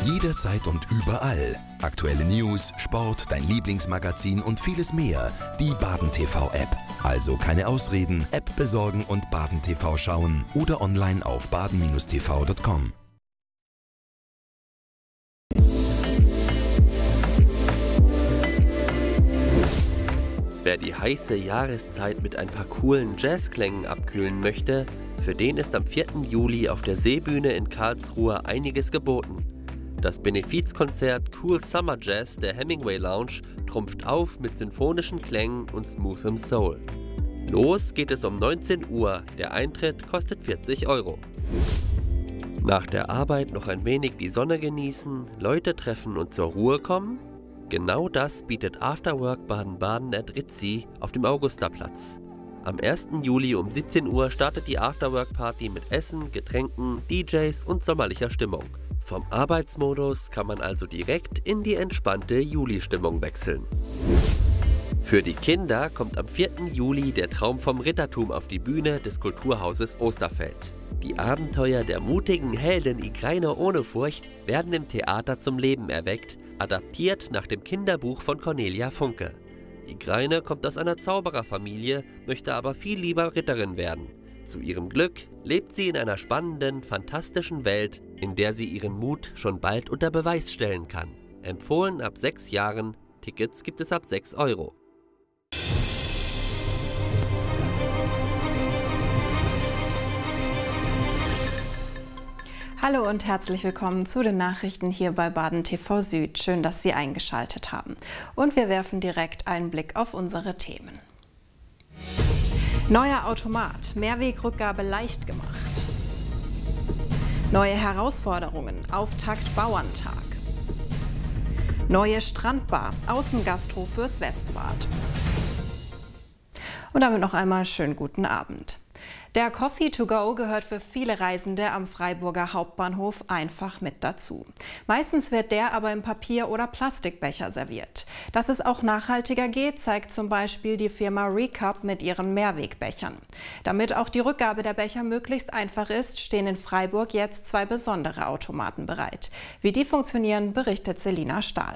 Jederzeit und überall. Aktuelle News, Sport, dein Lieblingsmagazin und vieles mehr. Die Baden-TV-App. Also keine Ausreden, App besorgen und Baden-TV schauen oder online auf baden-tv.com. Wer die heiße Jahreszeit mit ein paar coolen Jazzklängen abkühlen möchte, für den ist am 4. Juli auf der Seebühne in Karlsruhe einiges geboten. Das Benefizkonzert Cool Summer Jazz der Hemingway Lounge trumpft auf mit sinfonischen Klängen und smooth'em Soul. Los geht es um 19 Uhr, der Eintritt kostet 40 €. Nach der Arbeit noch ein wenig die Sonne genießen, Leute treffen und zur Ruhe kommen? Genau das bietet Afterwork Baden-Baden at Ritzi auf dem Augusterplatz. Am 1. Juli um 17 Uhr startet die Afterwork-Party mit Essen, Getränken, DJs und sommerlicher Stimmung. Vom Arbeitsmodus kann man also direkt in die entspannte Juli-Stimmung wechseln. Für die Kinder kommt am 4. Juli der Traum vom Rittertum auf die Bühne des Kulturhauses Osterfeld. Die Abenteuer der mutigen Heldin Igraine ohne Furcht werden im Theater zum Leben erweckt, adaptiert nach dem Kinderbuch von Cornelia Funke. Igraine kommt aus einer Zaubererfamilie, möchte aber viel lieber Ritterin werden. Zu ihrem Glück lebt sie in einer spannenden, fantastischen Welt, in der sie ihren Mut schon bald unter Beweis stellen kann. Empfohlen ab 6 Jahren, Tickets gibt es ab 6 €. Hallo und herzlich willkommen zu den Nachrichten hier bei Baden TV Süd. Schön, dass Sie eingeschaltet haben. Und wir werfen direkt einen Blick auf unsere Themen. Neuer Automat, Mehrwegrückgabe leicht gemacht. Neue Herausforderungen, Auftakt Bauerntag. Neue Strandbar, Außengastro fürs Westbad. Und damit noch einmal schönen guten Abend. Der Coffee to go gehört für viele Reisende am Freiburger Hauptbahnhof einfach mit dazu. Meistens wird der aber im Papier- oder Plastikbecher serviert. Dass es auch nachhaltiger geht, zeigt zum Beispiel die Firma Recup mit ihren Mehrwegbechern. Damit auch die Rückgabe der Becher möglichst einfach ist, stehen in Freiburg jetzt 2 besondere Automaten bereit. Wie die funktionieren, berichtet Selina Stahl.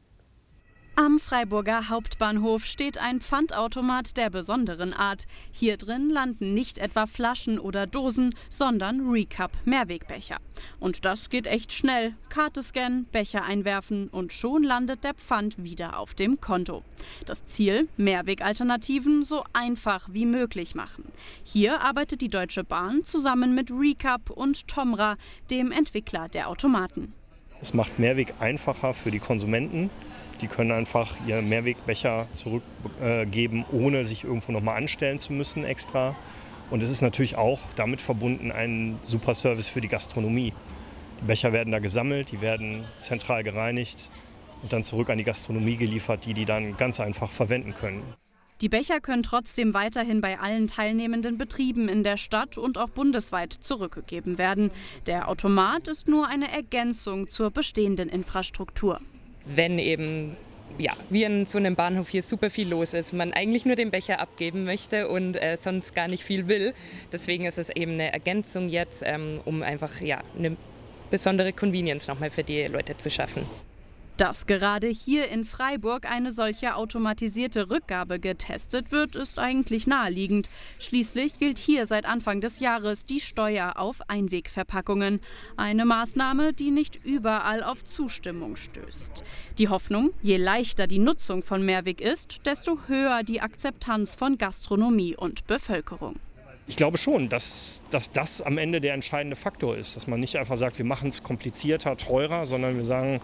Am Freiburger Hauptbahnhof steht ein Pfandautomat der besonderen Art. Hier drin landen nicht etwa Flaschen oder Dosen, sondern Recup Mehrwegbecher. Und das geht echt schnell. Karte scannen, Becher einwerfen und schon landet der Pfand wieder auf dem Konto. Das Ziel: Mehrwegalternativen so einfach wie möglich machen. Hier arbeitet die Deutsche Bahn zusammen mit Recup und Tomra, dem Entwickler der Automaten. Es macht Mehrweg einfacher für die Konsumenten. Die können einfach ihre Mehrwegbecher zurückgeben, ohne sich irgendwo nochmal anstellen zu müssen extra. Und es ist natürlich auch damit verbunden ein super Service für die Gastronomie. Die Becher werden da gesammelt, die werden zentral gereinigt und dann zurück an die Gastronomie geliefert, die dann ganz einfach verwenden können. Die Becher können trotzdem weiterhin bei allen teilnehmenden Betrieben in der Stadt und auch bundesweit zurückgegeben werden. Der Automat ist nur eine Ergänzung zur bestehenden Infrastruktur. Wenn eben wie in so einem Bahnhof hier super viel los ist, man eigentlich nur den Becher abgeben möchte und sonst gar nicht viel will. Deswegen ist es eben eine Ergänzung jetzt, um einfach eine besondere Convenience nochmal für die Leute zu schaffen. Dass gerade hier in Freiburg eine solche automatisierte Rückgabe getestet wird, ist eigentlich naheliegend. Schließlich gilt hier seit Anfang des Jahres die Steuer auf Einwegverpackungen. Eine Maßnahme, die nicht überall auf Zustimmung stößt. Die Hoffnung: Je leichter die Nutzung von Mehrweg ist, desto höher die Akzeptanz von Gastronomie und Bevölkerung. Ich glaube schon, dass das am Ende der entscheidende Faktor ist. Dass man nicht einfach sagt, wir machen es komplizierter, teurer, sondern wir sagen,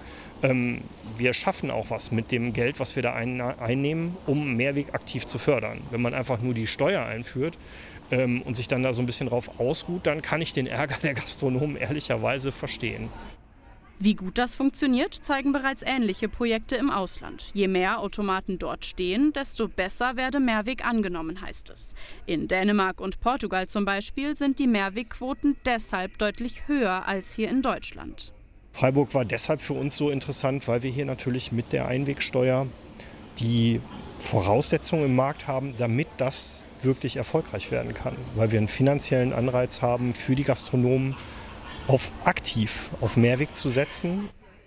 wir schaffen auch was mit dem Geld, was wir da einnehmen, um Mehrweg aktiv zu fördern. Wenn man einfach nur die Steuer einführt und sich dann da so ein bisschen drauf ausruht, dann kann ich den Ärger der Gastronomen ehrlicherweise verstehen. Wie gut das funktioniert, zeigen bereits ähnliche Projekte im Ausland. Je mehr Automaten dort stehen, desto besser werde Mehrweg angenommen, heißt es. In Dänemark und Portugal zum Beispiel sind die Mehrwegquoten deshalb deutlich höher als hier in Deutschland. Freiburg war deshalb für uns so interessant, weil wir hier natürlich mit der Einwegsteuer die Voraussetzungen im Markt haben, damit das wirklich erfolgreich werden kann. Weil wir einen finanziellen Anreiz haben für die Gastronomen, aktiv auf Mehrweg zu setzen.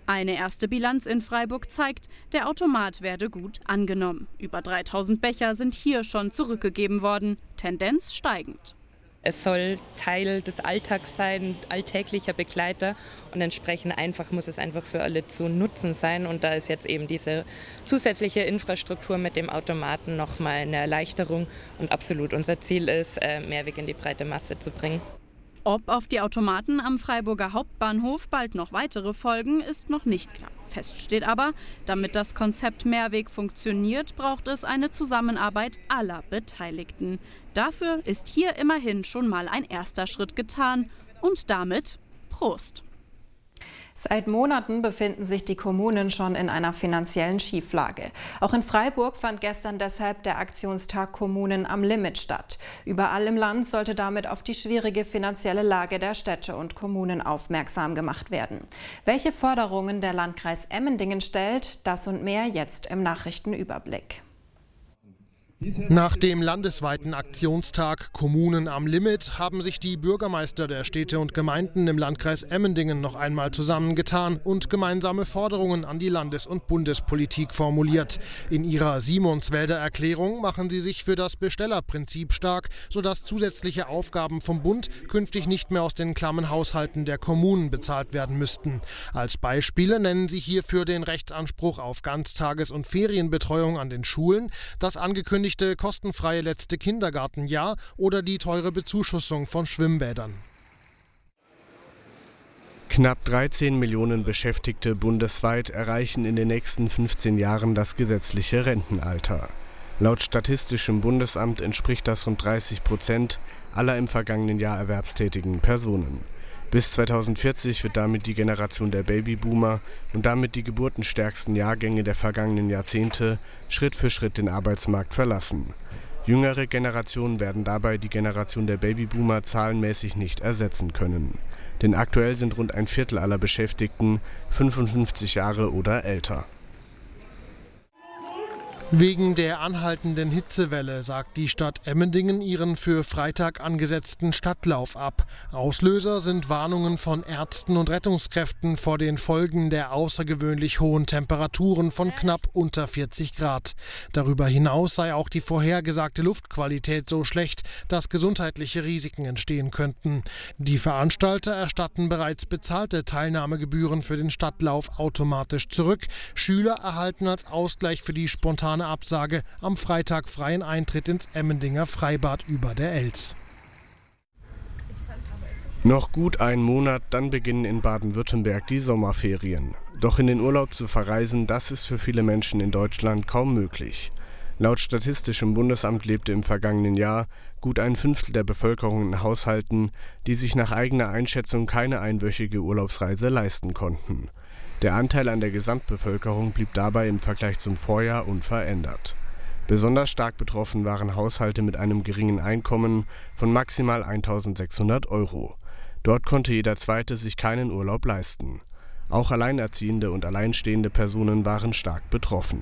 Eine erste Bilanz in Freiburg zeigt, der Automat werde gut angenommen. Über 3000 Becher sind hier schon zurückgegeben worden, Tendenz steigend. Es soll Teil des Alltags sein, alltäglicher Begleiter und entsprechend muss es einfach für alle zu nutzen sein. Und da ist jetzt eben diese zusätzliche Infrastruktur mit dem Automaten nochmal eine Erleichterung und absolut unser Ziel ist, Mehrweg in die breite Masse zu bringen. Ob auf die Automaten am Freiburger Hauptbahnhof bald noch weitere folgen, ist noch nicht klar. Fest steht aber, damit das Konzept Mehrweg funktioniert, braucht es eine Zusammenarbeit aller Beteiligten. Dafür ist hier immerhin schon mal ein erster Schritt getan. Und damit Prost! Seit Monaten befinden sich die Kommunen schon in einer finanziellen Schieflage. Auch in Freiburg fand gestern deshalb der Aktionstag Kommunen am Limit statt. Überall im Land sollte damit auf die schwierige finanzielle Lage der Städte und Kommunen aufmerksam gemacht werden. Welche Forderungen der Landkreis Emmendingen stellt, das und mehr jetzt im Nachrichtenüberblick. Nach dem landesweiten Aktionstag Kommunen am Limit haben sich die Bürgermeister der Städte und Gemeinden im Landkreis Emmendingen noch einmal zusammengetan und gemeinsame Forderungen an die Landes- und Bundespolitik formuliert. In ihrer Simonswälder Erklärung machen sie sich für das Bestellerprinzip stark, sodass zusätzliche Aufgaben vom Bund künftig nicht mehr aus den klammen Haushalten der Kommunen bezahlt werden müssten. Als Beispiele nennen sie hierfür den Rechtsanspruch auf Ganztages- und Ferienbetreuung an den Schulen, das angekündigte kostenfreie letzte Kindergartenjahr oder die teure Bezuschussung von Schwimmbädern. Knapp 13 Millionen Beschäftigte bundesweit erreichen in den nächsten 15 Jahren das gesetzliche Rentenalter. Laut Statistischem Bundesamt entspricht das rund 30% aller im vergangenen Jahr erwerbstätigen Personen. Bis 2040 wird damit die Generation der Babyboomer und damit die geburtenstärksten Jahrgänge der vergangenen Jahrzehnte Schritt für Schritt den Arbeitsmarkt verlassen. Jüngere Generationen werden dabei die Generation der Babyboomer zahlenmäßig nicht ersetzen können. Denn aktuell sind rund ein Viertel aller Beschäftigten 55 Jahre oder älter. Wegen der anhaltenden Hitzewelle sagt die Stadt Emmendingen ihren für Freitag angesetzten Stadtlauf ab. Auslöser sind Warnungen von Ärzten und Rettungskräften vor den Folgen der außergewöhnlich hohen Temperaturen von knapp unter 40 Grad. Darüber hinaus sei auch die vorhergesagte Luftqualität so schlecht, dass gesundheitliche Risiken entstehen könnten. Die Veranstalter erstatten bereits bezahlte Teilnahmegebühren für den Stadtlauf automatisch zurück. Schüler erhalten als Ausgleich für die spontane Absage am Freitag freien Eintritt ins Emmendinger Freibad über der Elz. Noch gut einen Monat, dann beginnen in Baden-Württemberg die Sommerferien. Doch in den Urlaub zu verreisen, das ist für viele Menschen in Deutschland kaum möglich. Laut Statistischem Bundesamt lebte im vergangenen Jahr gut ein Fünftel der Bevölkerung in Haushalten, die sich nach eigener Einschätzung keine einwöchige Urlaubsreise leisten konnten. Der Anteil an der Gesamtbevölkerung blieb dabei im Vergleich zum Vorjahr unverändert. Besonders stark betroffen waren Haushalte mit einem geringen Einkommen von maximal 1.600 €. Dort konnte jeder Zweite sich keinen Urlaub leisten. Auch alleinerziehende und alleinstehende Personen waren stark betroffen.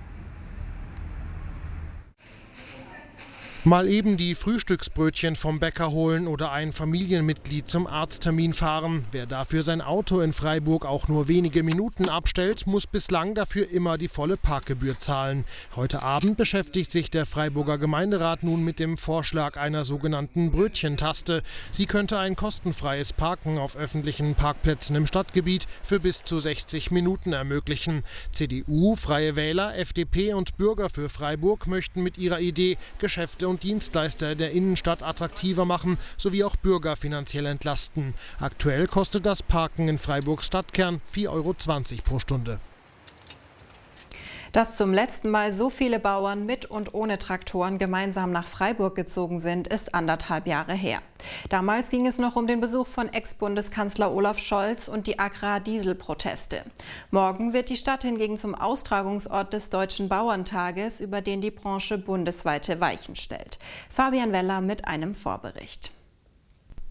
Mal eben die Frühstücksbrötchen vom Bäcker holen oder ein Familienmitglied zum Arzttermin fahren. Wer dafür sein Auto in Freiburg auch nur wenige Minuten abstellt, muss bislang dafür immer die volle Parkgebühr zahlen. Heute Abend beschäftigt sich der Freiburger Gemeinderat nun mit dem Vorschlag einer sogenannten Brötchentaste. Sie könnte ein kostenfreies Parken auf öffentlichen Parkplätzen im Stadtgebiet für bis zu 60 Minuten ermöglichen. CDU, Freie Wähler, FDP und Bürger für Freiburg möchten mit ihrer Idee Geschäfte und Dienstleister der Innenstadt attraktiver machen, sowie auch Bürger finanziell entlasten. Aktuell kostet das Parken in Freiburgs Stadtkern 4,20 € pro Stunde. Dass zum letzten Mal so viele Bauern mit und ohne Traktoren gemeinsam nach Freiburg gezogen sind, ist 1,5 Jahre her. Damals ging es noch um den Besuch von Ex-Bundeskanzler Olaf Scholz und die Agrardieselproteste. Morgen wird die Stadt hingegen zum Austragungsort des Deutschen Bauerntages, über den die Branche bundesweite Weichen stellt. Fabian Weller mit einem Vorbericht.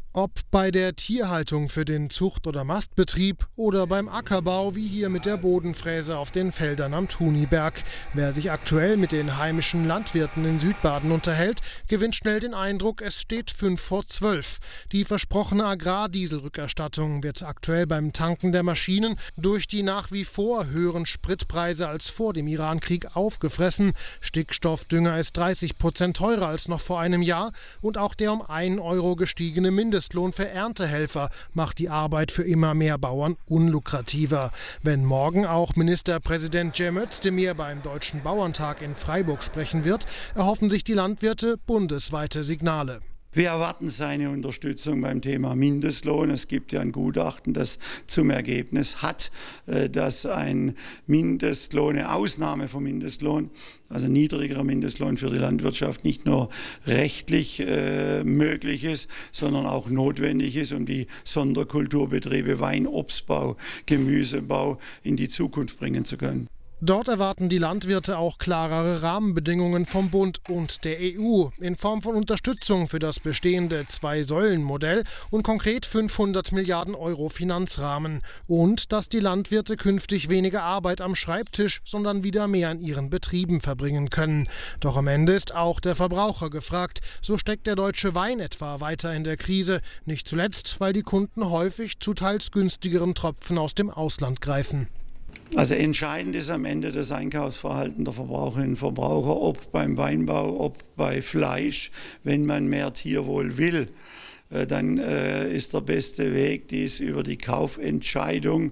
Ob bei der Tierhaltung für den Zucht- oder Mastbetrieb oder beim Ackerbau, wie hier mit der Bodenfräse auf den Feldern am Thuniberg. Wer sich aktuell mit den heimischen Landwirten in Südbaden unterhält, gewinnt schnell den Eindruck, es steht 11:55. Die versprochene Agrardieselrückerstattung wird aktuell beim Tanken der Maschinen durch die nach wie vor höheren Spritpreise als vor dem Irankrieg aufgefressen. Stickstoffdünger ist 30% teurer als noch vor einem Jahr und auch der um 1 Euro gestiegene Mindestlohn für Erntehelfer macht die Arbeit für immer mehr Bauern unlukrativer. Wenn morgen auch Ministerpräsident Cem Özdemir beim Deutschen Bauerntag in Freiburg sprechen wird, erhoffen sich die Landwirte bundesweite Signale. Wir erwarten seine Unterstützung beim Thema Mindestlohn. Es gibt ja ein Gutachten, das zum Ergebnis hat, dass ein Mindestlohn, eine Ausnahme vom Mindestlohn, also niedrigerer Mindestlohn für die Landwirtschaft nicht nur rechtlich möglich ist, sondern auch notwendig ist, um die Sonderkulturbetriebe Wein, Obstbau, Gemüsebau in die Zukunft bringen zu können. Dort erwarten die Landwirte auch klarere Rahmenbedingungen vom Bund und der EU in Form von Unterstützung für das bestehende Zwei-Säulen-Modell und konkret 500 Milliarden Euro Finanzrahmen. Und dass die Landwirte künftig weniger Arbeit am Schreibtisch, sondern wieder mehr in ihren Betrieben verbringen können. Doch am Ende ist auch der Verbraucher gefragt. So steckt der deutsche Wein etwa weiter in der Krise. Nicht zuletzt, weil die Kunden häufig zu teils günstigeren Tropfen aus dem Ausland greifen. Also entscheidend ist am Ende das Einkaufsverhalten der Verbraucherinnen und Verbraucher, ob beim Weinbau, ob bei Fleisch. Wenn man mehr Tierwohl will, dann ist der beste Weg, dies über die Kaufentscheidung,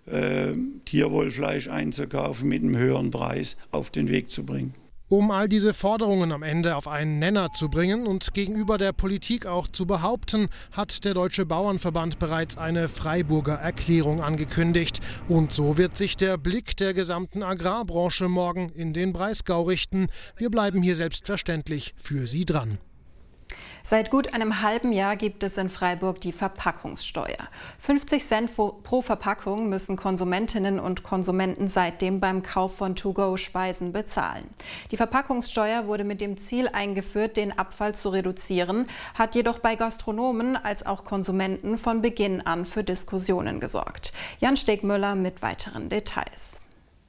Tierwohlfleisch einzukaufen, mit einem höheren Preis auf den Weg zu bringen. Um all diese Forderungen am Ende auf einen Nenner zu bringen und gegenüber der Politik auch zu behaupten, hat der Deutsche Bauernverband bereits eine Freiburger Erklärung angekündigt. Und so wird sich der Blick der gesamten Agrarbranche morgen in den Breisgau richten. Wir bleiben hier selbstverständlich für Sie dran. Seit gut einem halben Jahr gibt es in Freiburg die Verpackungssteuer. 50 Cent pro Verpackung müssen Konsumentinnen und Konsumenten seitdem beim Kauf von To-Go-Speisen bezahlen. Die Verpackungssteuer wurde mit dem Ziel eingeführt, den Abfall zu reduzieren, hat jedoch bei Gastronomen als auch Konsumenten von Beginn an für Diskussionen gesorgt. Jan Stegmüller mit weiteren Details.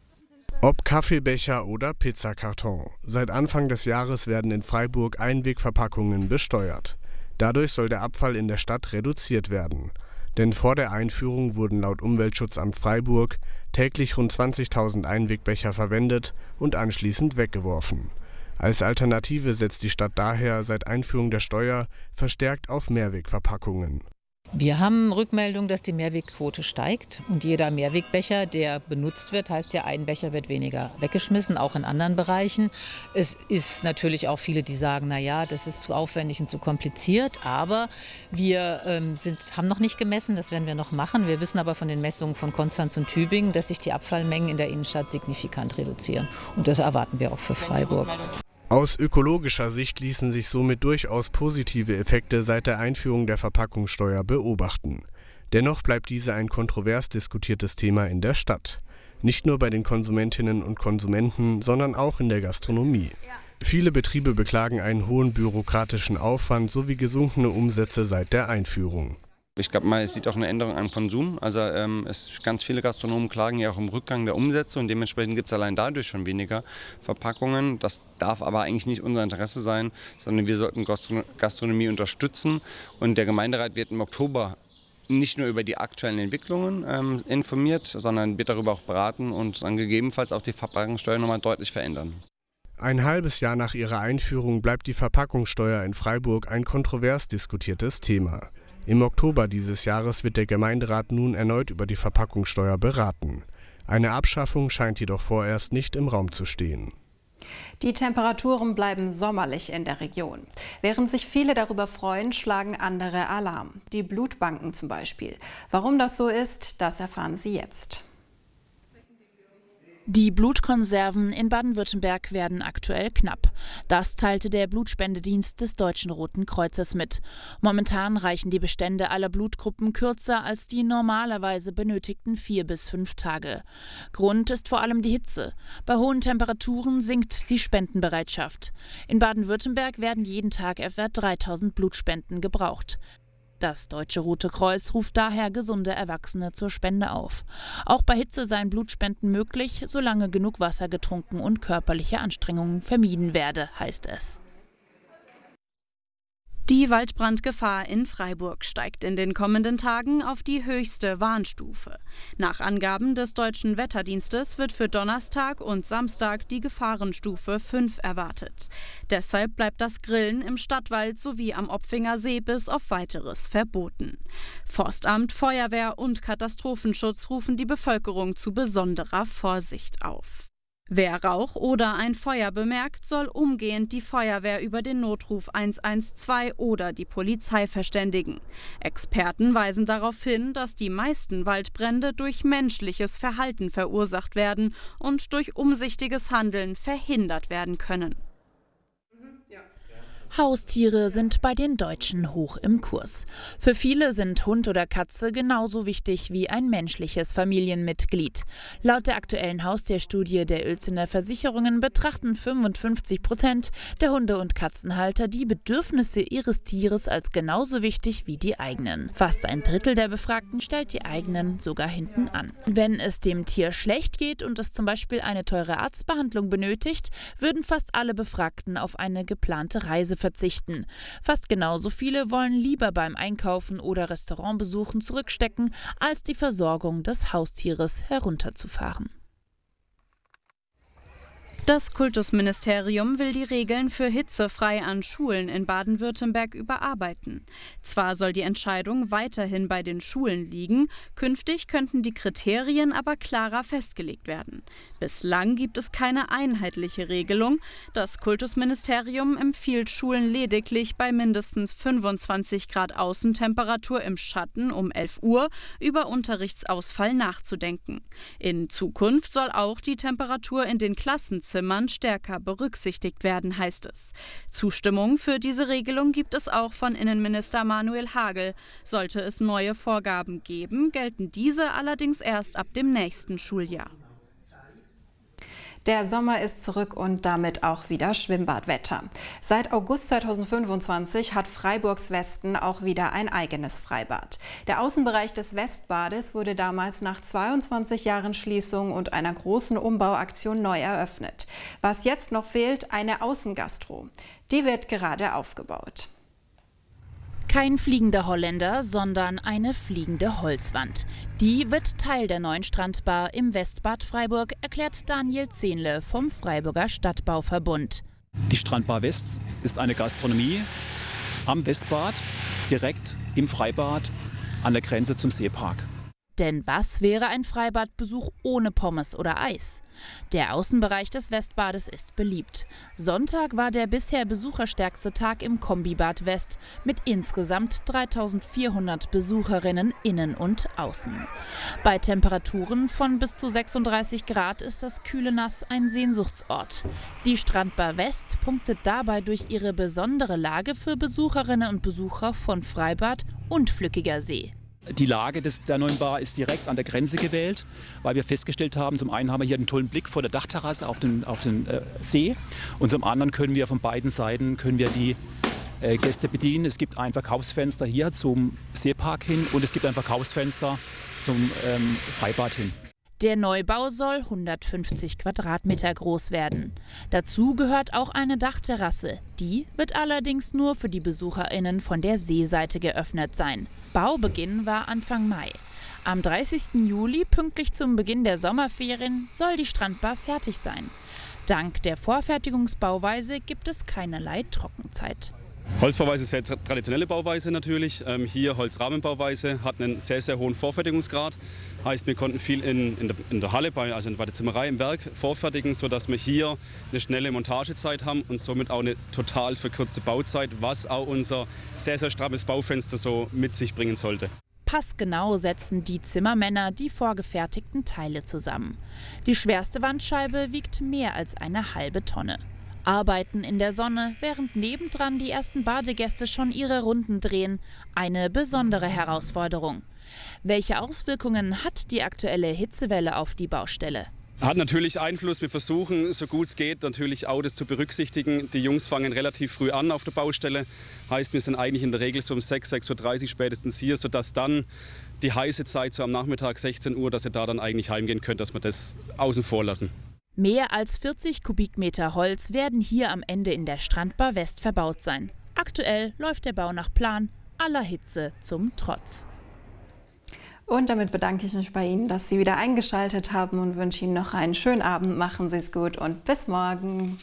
Ob Kaffeebecher oder Pizzakarton. Seit Anfang des Jahres werden in Freiburg Einwegverpackungen besteuert. Dadurch soll der Abfall in der Stadt reduziert werden. Denn vor der Einführung wurden laut Umweltschutzamt Freiburg täglich rund 20.000 Einwegbecher verwendet und anschließend weggeworfen. Als Alternative setzt die Stadt daher seit Einführung der Steuer verstärkt auf Mehrwegverpackungen. Wir haben Rückmeldung, dass die Mehrwegquote steigt und jeder Mehrwegbecher, der benutzt wird, heißt ja, ein Becher wird weniger weggeschmissen, auch in anderen Bereichen. Es ist natürlich auch viele, die sagen, naja, das ist zu aufwendig und zu kompliziert, aber wir haben noch nicht gemessen, das werden wir noch machen. Wir wissen aber von den Messungen von Konstanz und Tübingen, dass sich die Abfallmengen in der Innenstadt signifikant reduzieren und das erwarten wir auch für Freiburg. Aus ökologischer Sicht ließen sich somit durchaus positive Effekte seit der Einführung der Verpackungssteuer beobachten. Dennoch bleibt diese ein kontrovers diskutiertes Thema in der Stadt. Nicht nur bei den Konsumentinnen und Konsumenten, sondern auch in der Gastronomie. Viele Betriebe beklagen einen hohen bürokratischen Aufwand sowie gesunkene Umsätze seit der Einführung. Ich glaube mal, es sieht auch eine Änderung am Konsum. Also ganz viele Gastronomen klagen ja auch im Rückgang der Umsätze und dementsprechend gibt es allein dadurch schon weniger Verpackungen. Das darf aber eigentlich nicht unser Interesse sein, sondern wir sollten Gastronomie unterstützen. Und der Gemeinderat wird im Oktober nicht nur über die aktuellen Entwicklungen informiert, sondern wird darüber auch beraten und dann gegebenenfalls auch die Verpackungssteuer nochmal deutlich verändern. Ein halbes Jahr nach ihrer Einführung bleibt die Verpackungssteuer in Freiburg ein kontrovers diskutiertes Thema. Im Oktober dieses Jahres wird der Gemeinderat nun erneut über die Verpackungssteuer beraten. Eine Abschaffung scheint jedoch vorerst nicht im Raum zu stehen. Die Temperaturen bleiben sommerlich in der Region. Während sich viele darüber freuen, schlagen andere Alarm. Die Blutbanken zum Beispiel. Warum das so ist, das erfahren Sie jetzt. Die Blutkonserven in Baden-Württemberg werden aktuell knapp. Das teilte der Blutspendedienst des Deutschen Roten Kreuzes mit. Momentan reichen die Bestände aller Blutgruppen kürzer als die normalerweise benötigten 4 bis 5 Tage. Grund ist vor allem die Hitze. Bei hohen Temperaturen sinkt die Spendenbereitschaft. In Baden-Württemberg werden jeden Tag etwa 3000 Blutspenden gebraucht. Das Deutsche Rote Kreuz ruft daher gesunde Erwachsene zur Spende auf. Auch bei Hitze seien Blutspenden möglich, solange genug Wasser getrunken und körperliche Anstrengungen vermieden werde, heißt es. Die Waldbrandgefahr in Freiburg steigt in den kommenden Tagen auf die höchste Warnstufe. Nach Angaben des Deutschen Wetterdienstes wird für Donnerstag und Samstag die Gefahrenstufe 5 erwartet. Deshalb bleibt das Grillen im Stadtwald sowie am Opfinger See bis auf Weiteres verboten. Forstamt, Feuerwehr und Katastrophenschutz rufen die Bevölkerung zu besonderer Vorsicht auf. Wer Rauch oder ein Feuer bemerkt, soll umgehend die Feuerwehr über den Notruf 112 oder die Polizei verständigen. Experten weisen darauf hin, dass die meisten Waldbrände durch menschliches Verhalten verursacht werden und durch umsichtiges Handeln verhindert werden können. Haustiere sind bei den Deutschen hoch im Kurs. Für viele sind Hund oder Katze genauso wichtig wie ein menschliches Familienmitglied. Laut der aktuellen Haustierstudie der Uelzener Versicherungen betrachten 55% der Hunde- und Katzenhalter die Bedürfnisse ihres Tieres als genauso wichtig wie die eigenen. Fast ein Drittel der Befragten stellt die eigenen sogar hinten an. Wenn es dem Tier schlecht geht und es zum Beispiel eine teure Arztbehandlung benötigt, würden fast alle Befragten auf eine geplante Reise verzichten. Fast genauso viele wollen lieber beim Einkaufen oder Restaurantbesuchen zurückstecken, als die Versorgung des Haustieres herunterzufahren. Das Kultusministerium will die Regeln für hitzefrei an Schulen in Baden-Württemberg überarbeiten. Zwar soll die Entscheidung weiterhin bei den Schulen liegen, künftig könnten die Kriterien aber klarer festgelegt werden. Bislang gibt es keine einheitliche Regelung. Das Kultusministerium empfiehlt Schulen lediglich bei mindestens 25 Grad Außentemperatur im Schatten um 11 Uhr über Unterrichtsausfall nachzudenken. In Zukunft soll auch die Temperatur in den Klassenzimmern stärker berücksichtigt werden, heißt es. Zustimmung für diese Regelung gibt es auch von Innenminister Manuel Hagel. Sollte es neue Vorgaben geben, gelten diese allerdings erst ab dem nächsten Schuljahr. Der Sommer ist zurück und damit auch wieder Schwimmbadwetter. Seit August 2025 hat Freiburgs Westen auch wieder ein eigenes Freibad. Der Außenbereich des Westbades wurde damals nach 22 Jahren Schließung und einer großen Umbauaktion neu eröffnet. Was jetzt noch fehlt, eine Außengastro. Die wird gerade aufgebaut. Kein fliegender Holländer, sondern eine fliegende Holzwand. Die wird Teil der neuen Strandbar im Westbad Freiburg, erklärt Daniel Zehnle vom Freiburger Stadtbauverbund. Die Strandbar West ist eine Gastronomie am Westbad, direkt im Freibad an der Grenze zum Seepark. Denn was wäre ein Freibadbesuch ohne Pommes oder Eis? Der Außenbereich des Westbades ist beliebt. Sonntag war der bisher besucherstärkste Tag im Kombibad West mit insgesamt 3.400 Besucherinnen innen und außen. Bei Temperaturen von bis zu 36 Grad ist das kühle Nass ein Sehnsuchtsort. Die Strandbar West punktet dabei durch ihre besondere Lage für Besucherinnen und Besucher von Freibad und Flückiger See. Die Lage der neuen Bar ist direkt an der Grenze gewählt, weil wir festgestellt haben, zum einen haben wir hier einen tollen Blick vor der Dachterrasse auf den See und zum anderen können wir von beiden Seiten die Gäste bedienen. Es gibt ein Verkaufsfenster hier zum Seepark hin und es gibt ein Verkaufsfenster zum Freibad hin. Der Neubau soll 150 Quadratmeter groß werden. Dazu gehört auch eine Dachterrasse. Die wird allerdings nur für die BesucherInnen von der Seeseite geöffnet sein. Baubeginn war Anfang Mai. Am 30. Juli, pünktlich zum Beginn der Sommerferien, soll die Strandbar fertig sein. Dank der Vorfertigungsbauweise gibt es keinerlei Trockenzeit. Holzbauweise ist sehr traditionelle Bauweise natürlich. Hier Holzrahmenbauweise hat einen sehr, sehr hohen Vorfertigungsgrad. Heißt, wir konnten viel in der Halle, also bei der Zimmerei im Werk vorfertigen, sodass wir hier eine schnelle Montagezeit haben und somit auch eine total verkürzte Bauzeit, was auch unser sehr, sehr strammes Baufenster so mit sich bringen sollte. Passgenau setzen die Zimmermänner die vorgefertigten Teile zusammen. Die schwerste Wandscheibe wiegt mehr als eine halbe Tonne. Arbeiten in der Sonne, während nebendran die ersten Badegäste schon ihre Runden drehen. Eine besondere Herausforderung. Welche Auswirkungen hat die aktuelle Hitzewelle auf die Baustelle? Hat natürlich Einfluss. Wir versuchen, so gut es geht, natürlich auch das zu berücksichtigen. Die Jungs fangen relativ früh an auf der Baustelle. Heißt, wir sind eigentlich in der Regel so um 6:30 Uhr spätestens hier, sodass dann die heiße Zeit so am Nachmittag 16 Uhr, dass ihr da dann eigentlich heimgehen könnt, dass wir das außen vor lassen. Mehr als 40 Kubikmeter Holz werden hier am Ende in der Strandbar West verbaut sein. Aktuell läuft der Bau nach Plan, aller Hitze zum Trotz. Und damit bedanke ich mich bei Ihnen, dass Sie wieder eingeschaltet haben und wünsche Ihnen noch einen schönen Abend. Machen Sie es gut und bis morgen.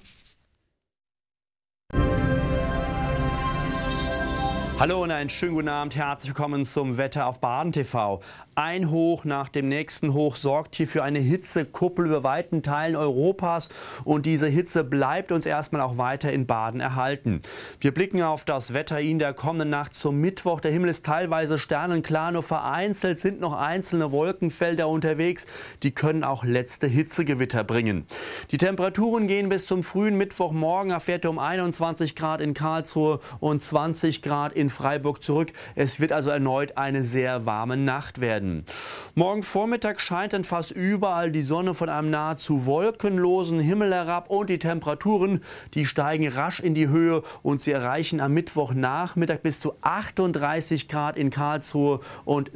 Hallo und einen schönen guten Abend. Herzlich willkommen zum Wetter auf Baden TV. Ein Hoch nach dem nächsten Hoch sorgt hier für eine Hitzekuppel über weiten Teilen Europas. Und diese Hitze bleibt uns erstmal auch weiter in Baden erhalten. Wir blicken auf das Wetter in der kommenden Nacht zum Mittwoch. Der Himmel ist teilweise sternenklar, nur vereinzelt sind noch einzelne Wolkenfelder unterwegs. Die können auch letzte Hitzegewitter bringen. Die Temperaturen gehen bis zum frühen Mittwochmorgen auf Werte um 21 Grad in Karlsruhe und 20 Grad in Freiburg zurück. Es wird also erneut eine sehr warme Nacht werden. Morgen Vormittag scheint dann fast überall die Sonne von einem nahezu wolkenlosen Himmel herab und die Temperaturen, die steigen rasch in die Höhe und sie erreichen am Mittwochnachmittag bis zu 38 Grad in Karlsruhe und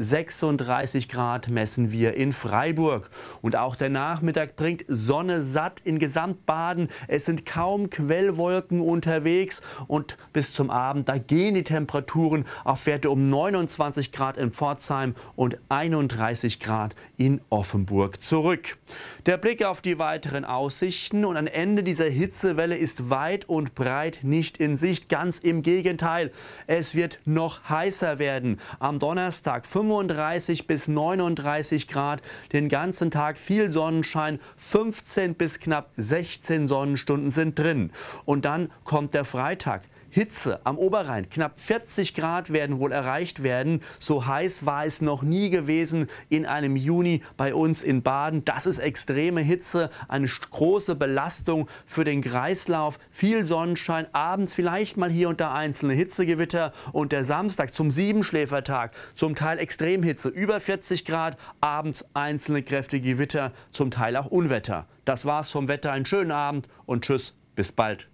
36 Grad messen wir in Freiburg. Und auch der Nachmittag bringt Sonne satt in Gesamtbaden. Es sind kaum Quellwolken unterwegs und bis zum Abend, da gehen die Temperaturen auf Werte um 29 Grad in Pforzheim und 31 Grad in Offenburg zurück. Der Blick auf die weiteren Aussichten und ein Ende dieser Hitzewelle ist weit und breit nicht in Sicht. Ganz im Gegenteil, es wird noch heißer werden. Am Donnerstag 35 bis 39 Grad, den ganzen Tag viel Sonnenschein, 15 bis knapp 16 Sonnenstunden sind drin. Und dann kommt der Freitag. Hitze am Oberrhein, knapp 40 Grad werden wohl erreicht werden. So heiß war es noch nie gewesen in einem Juni bei uns in Baden. Das ist extreme Hitze, eine große Belastung für den Kreislauf. Viel Sonnenschein, abends vielleicht mal hier und da einzelne Hitzegewitter. Und der Samstag zum Siebenschläfertag, zum Teil Extremhitze, über 40 Grad, abends einzelne kräftige Gewitter, zum Teil auch Unwetter. Das war's vom Wetter, einen schönen Abend und tschüss, bis bald.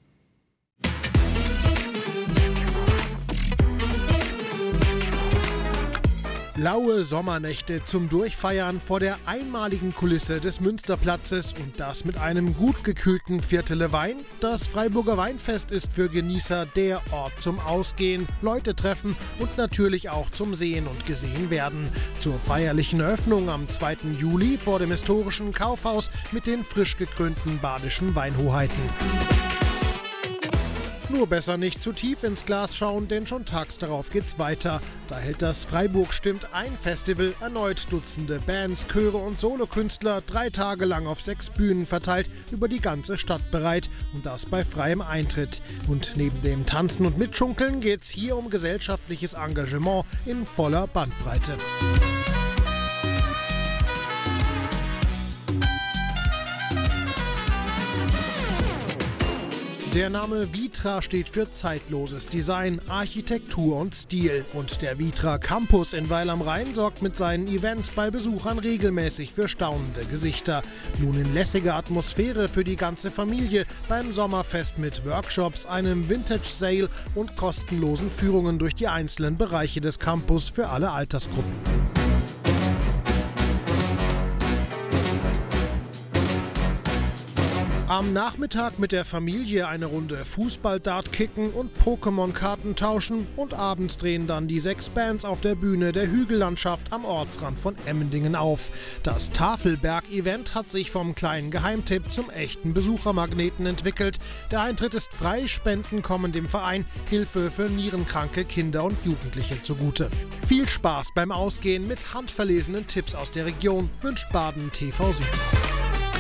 Laue Sommernächte zum Durchfeiern vor der einmaligen Kulisse des Münsterplatzes und das mit einem gut gekühlten Viertele Wein. Das Freiburger Weinfest ist für Genießer der Ort zum Ausgehen, Leute treffen und natürlich auch zum Sehen und gesehen werden. Zur feierlichen Eröffnung am 2. Juli vor dem historischen Kaufhaus mit den frisch gekrönten badischen Weinhoheiten. Nur besser nicht zu tief ins Glas schauen, denn schon tags darauf geht's weiter. Da hält das Freiburg stimmt ein Festival erneut Dutzende Bands, Chöre und Solokünstler 3 Tage lang auf 6 Bühnen verteilt über die ganze Stadt bereit und das bei freiem Eintritt. Und neben dem Tanzen und Mitschunkeln geht's hier um gesellschaftliches Engagement in voller Bandbreite. Der Name Vitra steht für zeitloses Design, Architektur und Stil. Und der Vitra Campus in Weil am Rhein sorgt mit seinen Events bei Besuchern regelmäßig für staunende Gesichter. Nun in lässiger Atmosphäre für die ganze Familie beim Sommerfest mit Workshops, einem Vintage Sale und kostenlosen Führungen durch die einzelnen Bereiche des Campus für alle Altersgruppen. Am Nachmittag mit der Familie eine Runde Fußball-Dart kicken und Pokémon-Karten tauschen und abends drehen dann die 6 Bands auf der Bühne der Hügellandschaft am Ortsrand von Emmendingen auf. Das Tafelberg-Event hat sich vom kleinen Geheimtipp zum echten Besuchermagneten entwickelt. Der Eintritt ist frei, Spenden kommen dem Verein Hilfe für nierenkranke Kinder und Jugendliche zugute. Viel Spaß beim Ausgehen mit handverlesenen Tipps aus der Region wünscht Baden TV Süd.